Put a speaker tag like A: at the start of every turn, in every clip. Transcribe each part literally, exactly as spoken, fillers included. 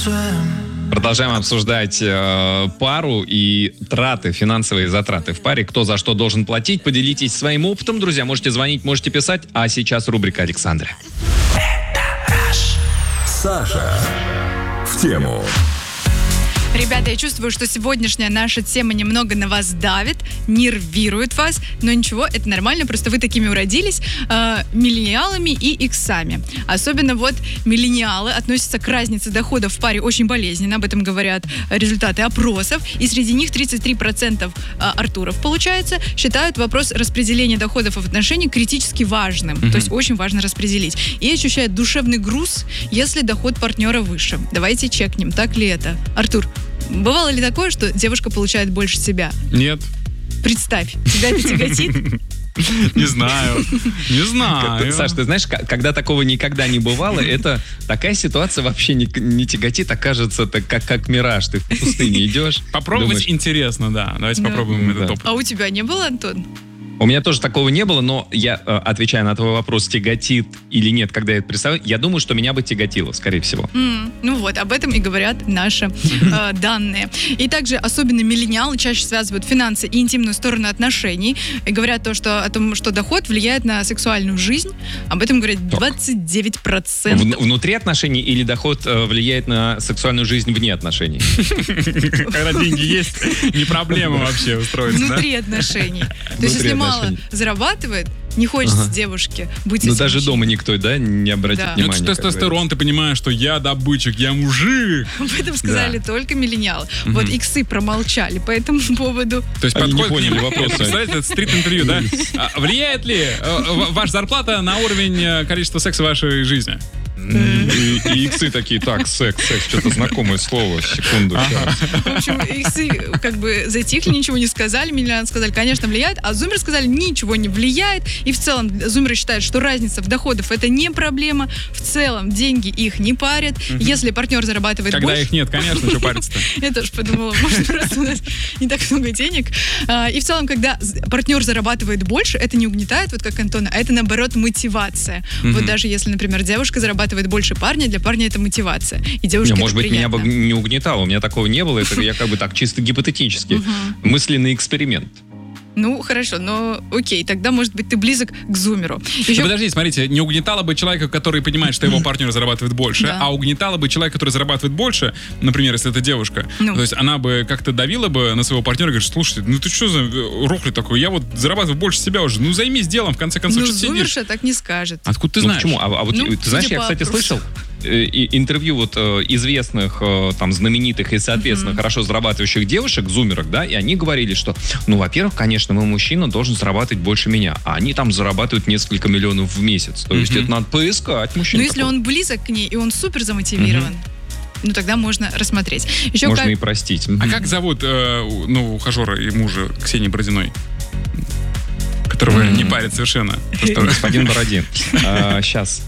A: Продолжаем обсуждать э, пару и траты, финансовые затраты в паре. Кто за что должен платить. Поделитесь своим опытом, друзья. Можете звонить, можете писать. А сейчас рубрика Александры.
B: Саша в тему.
C: Ребята, я чувствую, что сегодняшняя наша тема немного на вас давит, нервирует вас, но ничего, это нормально, просто вы такими уродились, э, миллениалами и иксами. Особенно вот миллениалы относятся к разнице доходов в паре очень болезненно, об этом говорят результаты опросов, и среди них тридцать три процента э, Артуров, получается, считают вопрос распределения доходов в отношениях критически важным, mm-hmm. то есть очень важно распределить, и ощущают душевный груз, если доход партнера выше. Давайте чекнем, так ли это? Артур, бывало ли такое, что девушка получает больше себя?
D: Нет.
C: Представь, тебя это тяготит?
D: Не знаю, не знаю.
A: Саш, ты знаешь, когда такого никогда не бывало, это такая ситуация вообще не, не тяготит, а кажется так, как, как мираж. Ты в пустыне идешь.
D: Попробовать думаешь... интересно, да. Давайте да. попробуем да. этот опыт.
C: А у тебя не было, Антон?
A: У меня тоже такого не было, но я, отвечая на твой вопрос, тяготит или нет, когда я это представляю, я думаю, что меня бы тяготило, скорее всего.
C: Mm, ну вот, об этом и говорят наши э, данные. И также особенно миллениалы чаще связывают финансы и интимную сторону отношений. И говорят то, что, о том, что доход влияет на сексуальную жизнь. Об этом говорят двадцать девять процентов.
A: В, внутри отношений или доход э, влияет на сексуальную жизнь вне отношений?
D: Когда деньги есть, не проблема вообще устроиться.
C: Внутри отношений. То есть, если мало зарабатывает, не хочется ага. девушке быть
A: Ну даже дома никто, да, не обратит да. внимания.
D: Ну, это тестостерон, ты понимаешь, что я добытчик, я мужик.
C: Об этом сказали да. только миллениалы. Угу. Вот иксы промолчали по этому поводу.
A: То есть они подходит... не поняли вопроса.
D: Представляете, это стрит-интервью, да? Влияет ли ваша зарплата на уровень количества секса в вашей жизни?
A: И, и иксы такие, так, секс, секс, что-то знакомое слово, секунду.
C: Ага. В общем, иксы как бы затихли, ничего не сказали, миллионы сказали, конечно, влияет, а зумеры сказали, ничего не влияет, и в целом зумеры считают, что разница в доходах это не проблема, в целом деньги их не парят, угу. если партнер зарабатывает
D: Когда
C: больше...
D: их нет, конечно, что париться-то?
C: Я тоже подумала, может, просто у нас не так много денег. И в целом, когда партнер зарабатывает больше, это не угнетает, вот как Антона, а это, наоборот, мотивация. Вот даже если, например, девушка зарабатывает больше парня, для парня это мотивация. И девушке
A: не,
C: это
A: может быть,
C: приятно.
A: Меня бы не угнетало, у меня такого не было, это я как бы так чисто гипотетически. Uh-huh. Мысленный эксперимент.
C: Ну, хорошо, но окей, тогда, может быть, ты близок к зумеру. Еще...
D: Ну, подождите, смотрите, не угнетало бы человека, который понимает, что его партнер зарабатывает больше, да. а угнетало бы человека, который зарабатывает больше, например, если это девушка, ну. то есть она бы как-то давила бы на своего партнера и говорит, слушайте, ну ты что за рухли такой, я вот зарабатываю больше себя уже, ну займись делом, в конце концов,
C: ну,
D: что
C: зумерша
D: сидишь?
C: так не скажет.
D: Откуда ты
A: ну,
D: знаешь?
A: Почему? А, а вот
C: ну,
A: ты знаешь, я, кстати, слышал и, интервью вот э, известных, э, там, знаменитых и, соответственно, mm-hmm. хорошо зарабатывающих девушек, зумерок, да, и они говорили, что, ну, во-первых, конечно, мой мужчина должен зарабатывать больше меня, а они там зарабатывают несколько миллионов в месяц. То mm-hmm. есть это надо поискать мужчину.
C: Ну, если такой. Он близок к ней, и он супер замотивирован, mm-hmm. ну, тогда можно рассмотреть. Еще
A: можно
C: как...
A: и простить.
D: А как зовут, э, ну, ухажера и мужа Ксении Бородиной? Которого mm-hmm. не парит совершенно.
A: Господин Бородин. Сейчас.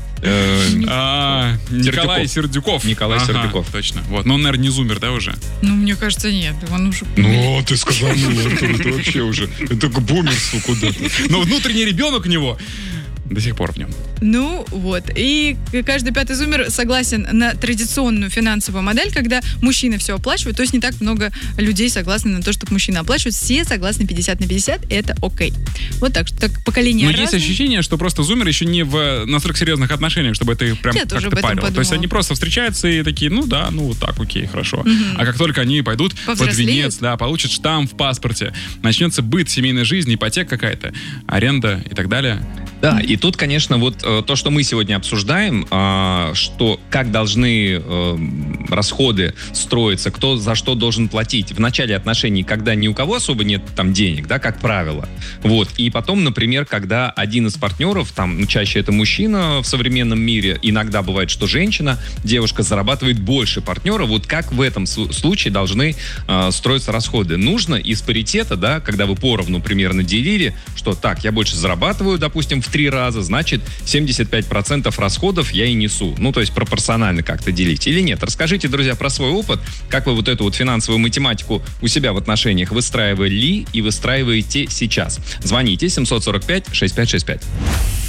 D: А, Николай Сердюков.
A: Николай Сердюков.
D: Точно. Вот. Но он, наверное, не зумер, да, уже?
C: Ну, мне кажется, нет. Он уже...
A: Ну, ты сказал, ну, это вообще уже... Это к бумерству куда-то.
D: Но внутренний ребенок у него до сих пор в нем.
C: Ну, вот. И каждый пятый зумер согласен на традиционную финансовую модель, когда мужчина все оплачивает. То есть не так много людей согласны на то, чтобы мужчина оплачивает. Все согласны пятьдесят на пятьдесят. Это окей. Вот так, что так поколение
D: Но
C: разные.
D: есть ощущение, что просто зумер еще не в настолько серьезных отношениях, чтобы это их прям
C: Я
D: как-то парило. То есть они просто встречаются и такие, ну да, ну вот так, окей, хорошо. Угу. А как только они пойдут под венец, да, получат штамп в паспорте, начнется быт, семейная жизнь, ипотека какая-то, аренда и так далее.
A: Да, и тут, конечно, вот э, то, что мы сегодня обсуждаем, э, что как должны э, расходы строиться, кто за что должен платить в начале отношений, когда ни у кого особо нет там денег, да, как правило. Вот. И потом, например, когда один из партнеров, там, ну, чаще это мужчина в современном мире, иногда бывает, что женщина, девушка зарабатывает больше партнера, вот как в этом случае должны э, строиться расходы? Нужно из паритета, да, когда вы поровну примерно делили, что так, я больше зарабатываю, допустим, в три раза, значит, семьдесят пять процентов расходов я и несу. Ну, то есть пропорционально как-то делить или нет. Расскажите, друзья, про свой опыт, как вы вот эту вот финансовую математику у себя в отношениях выстраивали и выстраиваете сейчас. Звоните семь сорок пять шестьдесят пять шестьдесят пять.